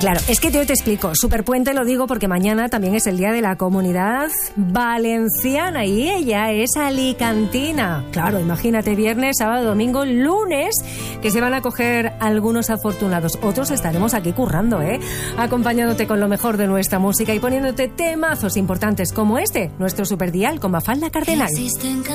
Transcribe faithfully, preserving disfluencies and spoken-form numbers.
Claro, es que yo te explico. Superpuente lo digo porque mañana también es el Día de la Comunidad Valenciana y ella es alicantina. Claro, imagínate, viernes, sábado, domingo, lunes, que se van a coger algunos afortunados. Otros estaremos aquí currando, ¿eh? Acompañándote con lo mejor de nuestra música y poniéndote temazos importantes como este, nuestro Superdial con Mafalda Cardenal.